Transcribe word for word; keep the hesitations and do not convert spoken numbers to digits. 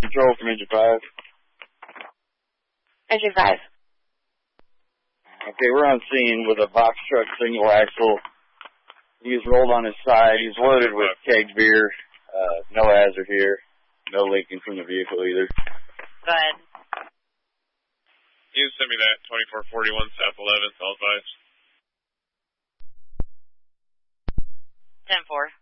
control from engine five. Engine five. Okay, we're on scene with a box truck single axle. He's rolled on his side. He's loaded with kegged beer. Uh, no hazard here. No leaking from the vehicle either. Go ahead. You can send me that twenty-four forty-one South eleventh, all advice. ten four.